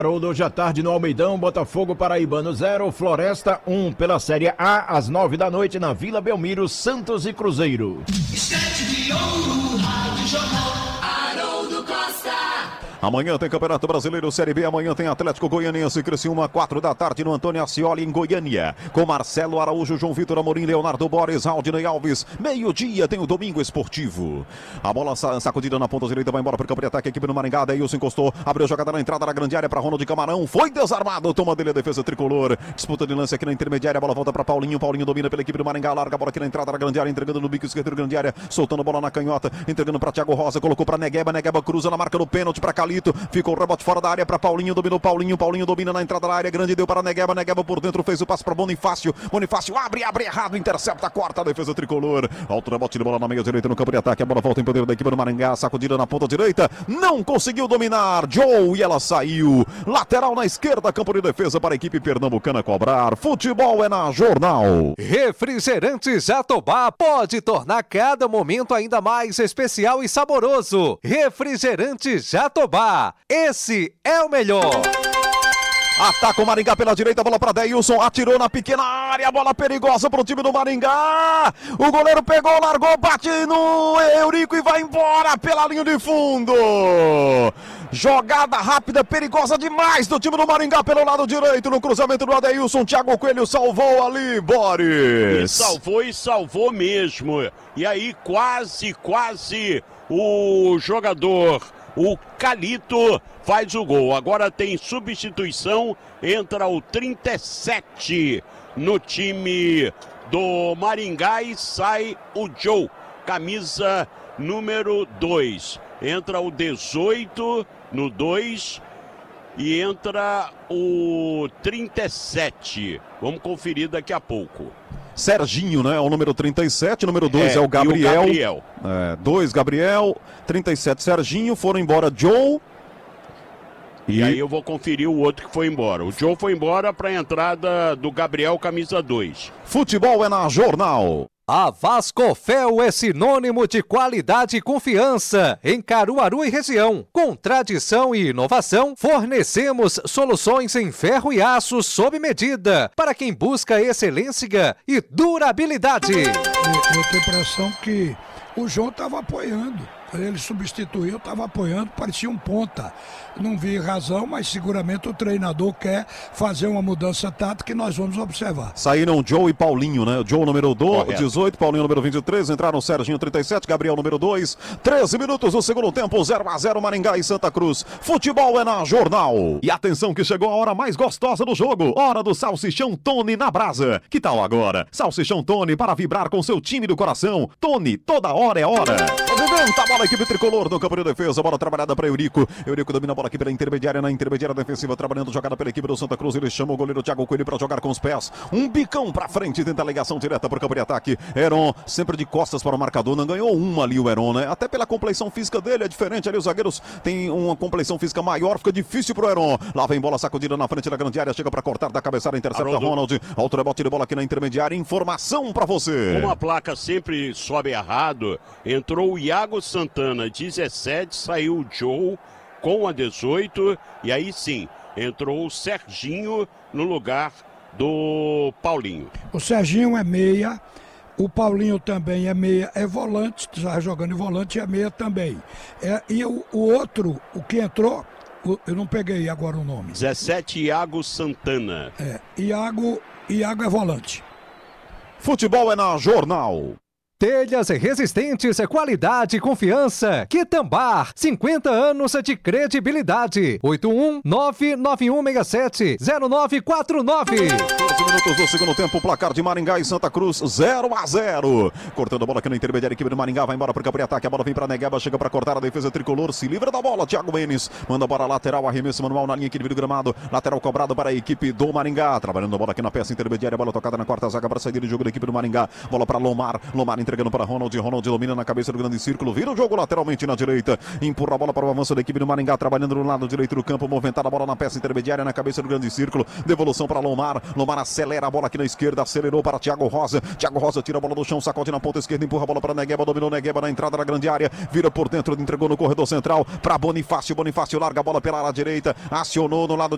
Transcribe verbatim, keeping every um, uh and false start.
Haroldo, hoje à tarde no Almeidão, Botafogo Paraibano zero, Floresta um, pela Série A, às nove da noite na Vila Belmiro, Santos e Cruzeiro. Estante de ouro, Rádio Jornal, Haroldo Costa. Amanhã tem Campeonato Brasileiro Série B, amanhã tem Atlético Goianiense e Criciúma, quatro da tarde no Antônio Ascioli em Goiânia, com Marcelo Araújo, João Vitor Amorim, Leonardo Borges, Aldinei Alves. Meio-dia tem o Domingo Esportivo. A bola sacudida na ponta direita, vai embora para o campo de ataque, a equipe do Maringá, Deilson encostou, abriu a jogada na entrada da grande área para Ronald Camarão, foi desarmado, toma dele a defesa tricolor, disputa de lance aqui na intermediária, a bola volta para Paulinho, Paulinho domina pela equipe do Maringá, larga a bola aqui na entrada da grande área, entregando no bico esquerdo da grande área, soltando a bola na canhota, entregando para Thiago Rosa, colocou para Negueba, Negueba cruza na marca do pênalti para Calito, ficou o rebote fora da área para Paulinho, dominou Paulinho, Paulinho domina na entrada da área grande, deu para Negueba, Negueba por dentro, fez o passe para Bonifácio, Bonifácio abre, abre errado, intercepta, corta a defesa tricolor, alto rebote de bola na meia direita no campo de ataque, a bola volta em poder da equipe do Maringá, sacudida na ponta direita, não conseguiu dominar, Joe, e ela saiu, lateral na esquerda, campo de defesa para a equipe pernambucana cobrar, futebol é na Jornal. Refrigerante Jatobá pode tornar cada momento ainda mais especial e saboroso. Refrigerante Jatobá, esse é o melhor. Ataca o Maringá pela direita, bola para Deilson, atirou na pequena área, bola perigosa para o time do Maringá. O goleiro pegou, largou, bate no Eurico e vai embora pela linha de fundo. Jogada rápida, perigosa demais do time do Maringá pelo lado direito, no cruzamento do Adeilson, Thiago Coelho salvou ali, Boris. E salvou e salvou mesmo. E aí quase, quase o jogador, o Calito, faz o gol. Agora tem substituição, entra o trinta e sete no time do Maringá e sai o Joe, camisa número dois. Entra o dezoito no dois e entra o trinta e sete. Vamos conferir daqui a pouco. Serginho, né? É o número trinta e sete, número dois é, é o Gabriel. O Gabriel. É, dois Gabriel, trinta e sete Serginho, foram embora Joe. E... e aí eu vou conferir o outro que foi embora. O Joe foi embora para a entrada do Gabriel, camisa dois. Futebol é na Jornal. A Vascofel é sinônimo de qualidade e confiança em Caruaru e região. Com tradição e inovação, fornecemos soluções em ferro e aço sob medida para quem busca excelência e durabilidade. Eu, eu tenho a impressão que o João estava apoiando. Ele substituiu, estava apoiando, parecia um ponta. Não vi razão, mas seguramente o treinador quer fazer uma mudança tática que nós vamos observar. Saíram Joe e Paulinho, né? Joe número doze, dezoito, Paulinho número vinte e três, entraram Serginho trinta e sete, Gabriel número dois, treze minutos do segundo tempo, zero a zero Maringá e Santa Cruz. Futebol é na Jornal. E atenção que chegou a hora mais gostosa do jogo, hora do Salsichão Tony na brasa. Que tal agora? Salsichão Tony para vibrar com seu time do coração. Tony, toda hora é hora. Levanta a bola, equipe tricolor no campo de defesa, bola trabalhada para Eurico. Eurico domina a bola aqui pela intermediária, na intermediária defensiva, trabalhando jogada pela equipe do Santa Cruz. Ele chama o goleiro Thiago Coelho para jogar com os pés. Um bicão para frente, tenta a ligação direta para o campo de ataque. Heron sempre de costas para o marcador, não ganhou uma ali o Heron, né? Até pela compleição física dele é diferente ali, os zagueiros têm uma compleição física maior, fica difícil pro Heron. Lá vem bola sacudida na frente da grande área, chega para cortar da cabeçada, intercepta Haroldo. Ronald. Alto rebote de bola aqui na intermediária, informação para você. Como a placa sempre sobe errado, entrou o Iago Santana, dezessete, saiu o Joe com a dezoito, e aí sim, entrou o Serginho no lugar do Paulinho. O Serginho é meia, o Paulinho também é meia, é volante, está jogando em volante e é meia também. É, e o, o outro, o que entrou, o, eu não peguei agora o nome. dezessete, Iago Santana. É, Iago, Iago é volante. Futebol é na Jornal. Telhas resistentes, qualidade e confiança. Quitambar, cinquenta anos de credibilidade. oito um nove nove um seis sete zero nove quatro nove. doze minutos do segundo tempo, placar de Maringá e Santa Cruz, zero a zero. Cortando a bola aqui na intermediária, a equipe do Maringá vai embora para o campo de ataque. A bola vem para Negueba, chega para cortar a defesa tricolor, se livra da bola. Thiago Menes manda para a lateral, arremesso manual na linha aqui do gramado. Lateral cobrado para a equipe do Maringá. Trabalhando a bola aqui na peça intermediária, bola tocada na quarta zaga para sair de jogo da equipe do Maringá. Bola para Lomar, Lomar entregando para Ronald, Ronald domina na cabeça do grande círculo, vira o jogo lateralmente na direita, empurra a bola para o avanço da equipe do Maringá, trabalhando no lado direito do campo, movimentada a bola na peça intermediária, na cabeça do grande círculo, devolução para Lomar, Lomar acelera a bola aqui na esquerda, acelerou para Thiago Rosa, Thiago Rosa tira a bola do chão, sacode na ponta esquerda, empurra a bola para Negueba, dominou Negueba na entrada da grande área, vira por dentro, entregou no corredor central, para Bonifácio, Bonifácio larga a bola pela área direita, acionou no lado